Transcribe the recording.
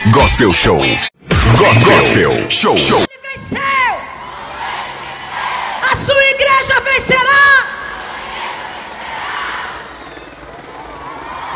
Gospel Show. Gospel Show. Ele venceu. A sua igreja vencerá.